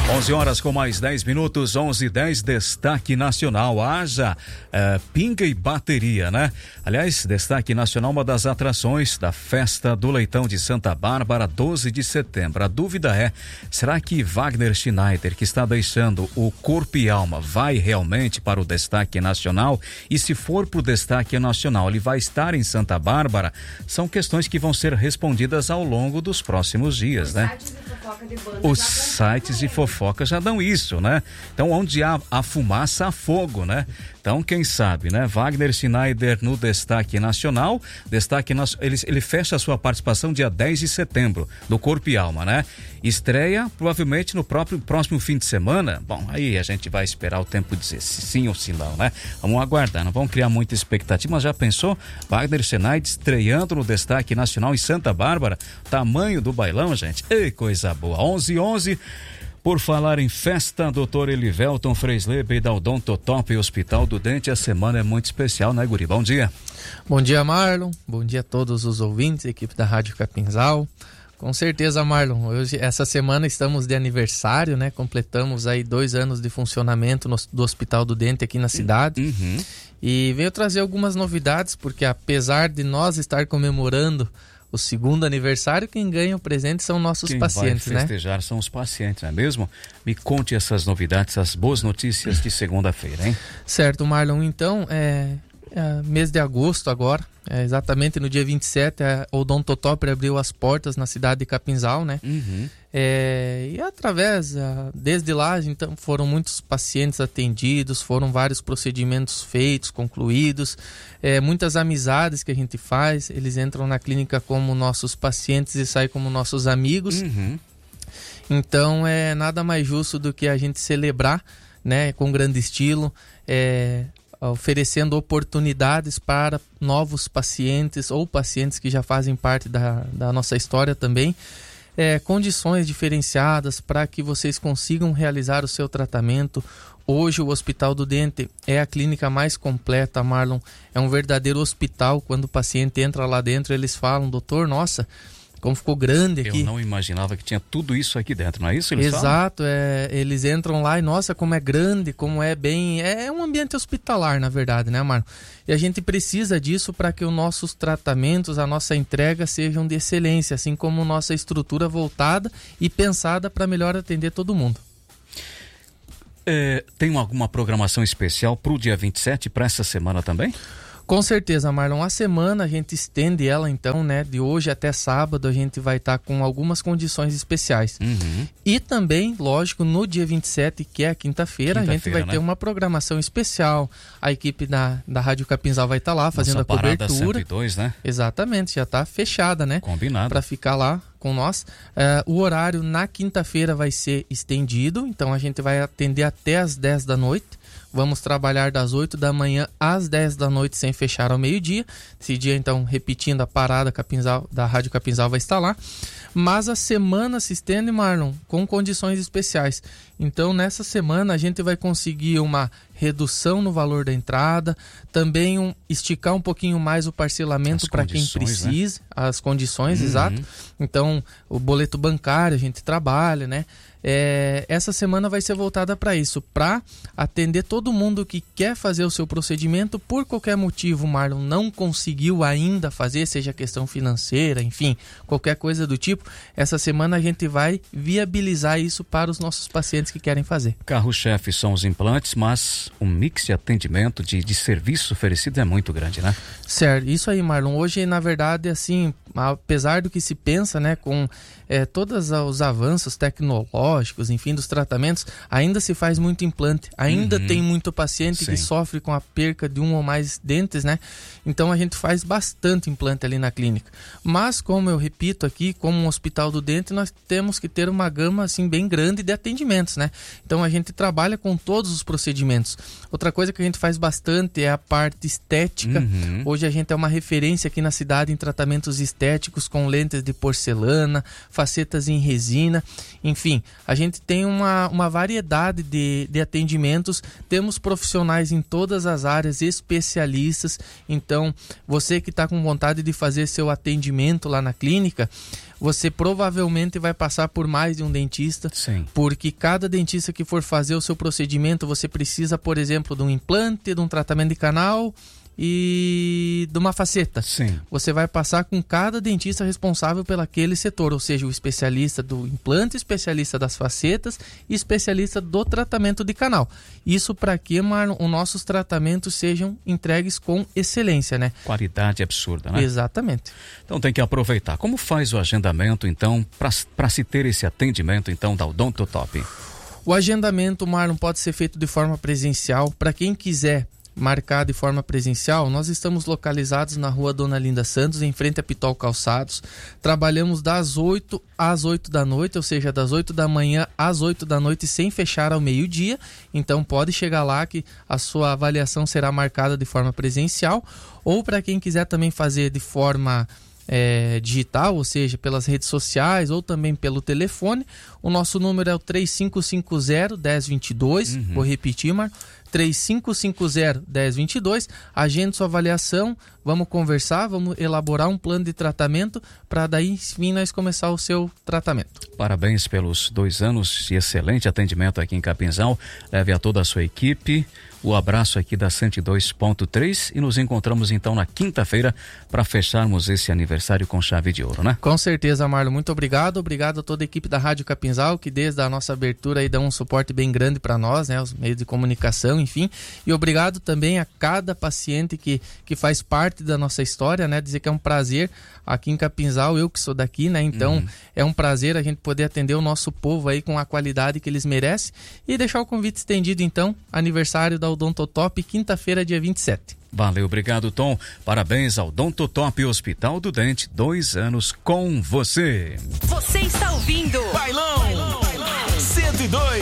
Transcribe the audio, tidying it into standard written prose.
11 horas com mais 10 minutos, 11:10, destaque nacional, haja pinga e bateria, né? Aliás, destaque nacional, uma das atrações da Festa do Leitão de Santa Bárbara, 12 de setembro. A dúvida é, será que Wagner Schneider, que está deixando o corpo e alma, vai realmente para o destaque nacional? E se for para o destaque nacional, ele vai estar em Santa Bárbara? São questões que vão ser respondidas ao longo dos próximos dias, né? Os sites de fofoca já dão isso, né? Então, onde há a fumaça, há fogo, né? Então, quem sabe, né? Wagner Schneider no destaque nacional, ele fecha a sua participação dia 10 de setembro, do Corpo e Alma, né? Estreia provavelmente no próximo fim de semana. Bom, aí a gente vai esperar o tempo dizer se sim ou se não, né? Vamos aguardar, não vamos criar muita expectativa, mas já pensou? Wagner Schneider estreando no destaque nacional em Santa Bárbara, tamanho do bailão, gente? Ei, coisa boa. 11:11. Por falar em festa, Dr. Elivelton Freislebe da Odontotop Hospital do Dente, a semana é muito especial, né, guri? Bom dia. Bom dia, Marlon. Bom dia a todos os ouvintes, equipe da Rádio Capinzal. Com certeza, Marlon. Hoje, essa semana estamos de aniversário, né? Completamos aí 2 anos de funcionamento do Hospital do Dente aqui na cidade. Uhum. E venho trazer algumas novidades, porque apesar de nós estar comemorando o 2º aniversário, quem ganha o presente são nossos pacientes, né? Quem vai festejar são os pacientes, não é mesmo? Me conte essas novidades, essas boas notícias de segunda-feira, hein? Certo, Marlon. Então, mês de agosto agora, exatamente no dia 27, a Odontotop abriu as portas na cidade de Capinzal, né? Uhum. E desde lá, então, foram muitos pacientes atendidos, foram vários procedimentos feitos, concluídos, muitas amizades que a gente faz. Eles entram na clínica como nossos pacientes e saem como nossos amigos. Uhum. Então, é nada mais justo do que a gente celebrar, né, com grande estilo, oferecendo oportunidades para novos pacientes ou pacientes que já fazem parte da nossa história também. Condições diferenciadas para que vocês consigam realizar o seu tratamento. Hoje o Hospital do Dente é a clínica mais completa, Marlon. É um verdadeiro hospital. Quando o paciente entra lá dentro, eles falam: doutor, nossa, como ficou grande aqui. Eu não imaginava que tinha tudo isso aqui dentro, não é isso? Exato, eles entram lá e nossa, como é grande, como é bem... É um ambiente hospitalar, na verdade, né, Marlon? E a gente precisa disso para que os nossos tratamentos, a nossa entrega sejam de excelência, assim como nossa estrutura voltada e pensada para melhor atender todo mundo. Tem alguma programação especial para o dia 27, para essa semana também? Com certeza, Marlon. A semana a gente estende ela, então, né? De hoje até sábado a gente vai estar com algumas condições especiais. Uhum. E também, lógico, no dia 27, que é a quinta-feira, a gente vai ter uma programação especial. A equipe da Rádio Capinzal vai estar lá fazendo a cobertura. 102, né? Exatamente, já está fechada, né? Combinado. Para ficar lá com nós. O horário na quinta-feira vai ser estendido, então a gente vai atender até às 10 da noite. Vamos trabalhar das 8 da manhã às 10 da noite sem fechar ao meio-dia. Esse dia, então, repetindo, a parada Capinzal, da Rádio Capinzal vai estar lá. Mas a semana se estende, Marlon, com condições especiais. Então, nessa semana, a gente vai conseguir uma redução no valor da entrada, também esticar um pouquinho mais o parcelamento para quem precisa, né? As condições, exato. Então, o boleto bancário a gente trabalha, né? Essa semana vai ser voltada para isso, para atender todo mundo que quer fazer o seu procedimento. Por qualquer motivo, Marlon, não conseguiu ainda fazer, seja questão financeira, enfim, qualquer coisa do tipo. Essa semana a gente vai viabilizar isso para os nossos pacientes que querem fazer. Carro-chefe são os implantes, mas o mix de atendimento, de serviços oferecidos é muito grande, né? Certo, isso aí, Marlon. Hoje, na verdade, assim, apesar do que se pensa, né, com todos os avanços tecnológicos, enfim, dos tratamentos, ainda se faz muito implante, ainda tem muito paciente que sofre com a perca de um ou mais dentes, né? Então a gente faz bastante implante ali na clínica. Mas, como eu repito aqui, como um Hospital do Dente, nós temos que ter uma gama assim bem grande de atendimentos, né? Então a gente trabalha com todos os procedimentos. Outra coisa que a gente faz bastante é a parte estética. Hoje a gente é uma referência aqui na cidade em tratamentos estéticos com lentes de porcelana, facetas em resina, enfim, a gente tem uma variedade de atendimentos, temos profissionais em todas as áreas, especialistas. Então, você que está com vontade de fazer seu atendimento lá na clínica, você provavelmente vai passar por mais de um dentista. Sim. Porque cada dentista que for fazer o seu procedimento, você precisa, por exemplo, de um implante, de um tratamento de canal e de uma faceta. Sim. Você vai passar com cada dentista responsável pelo aquele setor, ou seja, o especialista do implante, especialista das facetas e especialista do tratamento de canal. Isso para que, Marlon, os nossos tratamentos sejam entregues com excelência, né? Qualidade absurda, né? Exatamente. Então tem que aproveitar. Como faz o agendamento, então, para se ter esse atendimento, então, da Odontotop? O agendamento, Marlon, pode ser feito de forma presencial. Para quem quiser marcar de forma presencial, nós estamos localizados na rua Dona Linda Santos, em frente a Pitol Calçados. Trabalhamos das 8 às 8 da noite, ou seja, das 8 da manhã às 8 da noite, sem fechar ao meio-dia. Então pode chegar lá que a sua avaliação será marcada de forma presencial. Ou para quem quiser também fazer de forma digital, ou seja, pelas redes sociais ou também pelo telefone, o nosso número é o 3550-1022. Vou repetir, Marco. 3550-1022, agende sua avaliação, vamos conversar, vamos elaborar um plano de tratamento para daí, enfim, nós começar o seu tratamento. Parabéns pelos 2 anos de excelente atendimento aqui em Capinzal. Leve a toda a sua equipe o abraço aqui da 102.3 e nos encontramos então na quinta-feira para fecharmos esse aniversário com chave de ouro, né? Com certeza, Marlon, muito obrigado a toda a equipe da Rádio Capinzal, que desde a nossa abertura aí dá um suporte bem grande para nós, né, os meios de comunicação, enfim, e obrigado também a cada paciente que faz parte da nossa história, né, dizer que é um prazer aqui em Capinzal, eu que sou daqui, né, então é um prazer a gente poder atender o nosso povo aí com a qualidade que eles merecem e deixar o convite estendido então, aniversário da Odontotop, quinta-feira, dia 27. Valeu, obrigado, Tom. Parabéns ao Odontotop Hospital do Dente, 2 anos com você. Você está ouvindo Bailão 102.